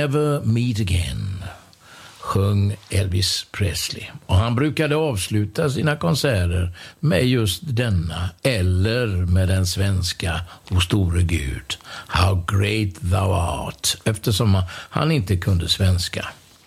Never meet again, sjöng Elvis Presley. Och han brukade avsluta sina konserter med just denna, eller med den svenska O store Gud, How great thou art, eftersom han inte kunde svenska.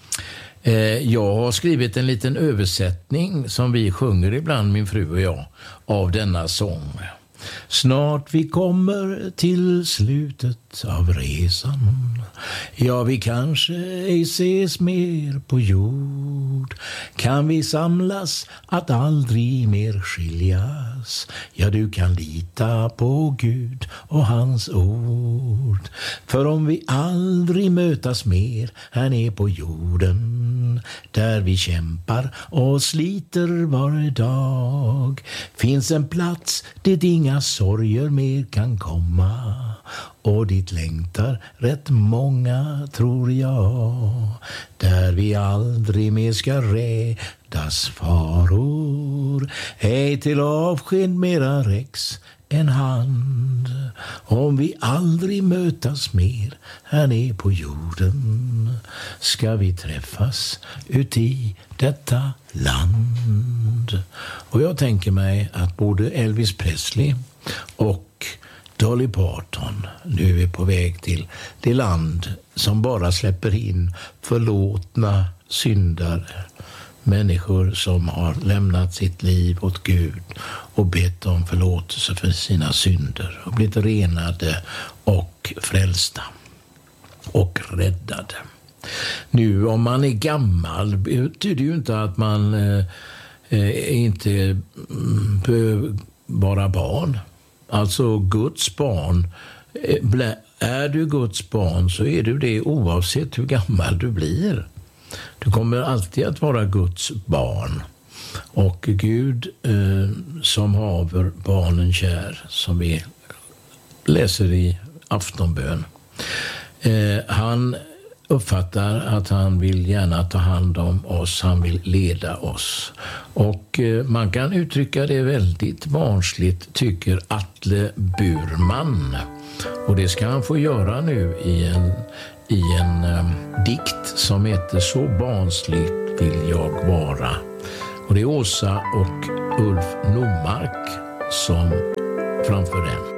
Jag har skrivit en liten översättning som vi sjunger ibland, min fru och jag, av denna sång. Snart vi kommer till slutet av resan. Ja, vi kanske ej ses mer på jord. Kan vi samlas att aldrig mer skiljas? Ja, du kan lita på Gud och hans ord. För om vi aldrig mötas mer här nere på jorden, där vi kämpar och sliter varje dag, finns en plats dit inga sorger mer kan komma, och dit längtar rätt många, tror jag, där vi aldrig mer ska rädas faror, ej till avsked mera räcks en hand. Om vi aldrig mötas mer här nere på jorden, ska vi träffas uti detta land. Och jag tänker mig att både Elvis Presley och Dolly Parton nu är på väg till det land som bara släpper in förlåtna syndare, människor som har lämnat sitt liv åt Gud och bett om förlåtelse för sina synder och blivit renade och frälsta och räddade. Nu om man är gammal betyder ju inte att man inte behöver vara barn. Alltså Guds barn. Är du Guds barn så är du det oavsett hur gammal du blir. Du kommer alltid att vara Guds barn. Och Gud som haver barnen kär, som vi läser i aftonbön. Han uppfattar att han vill gärna ta hand om oss, han vill leda oss. Och man kan uttrycka det väldigt barnsligt, tycker Atle Burman. Och det ska han få göra nu i en dikt som heter Så barnsligt vill jag vara. Och det är Åsa och Ulf Normark som framför den.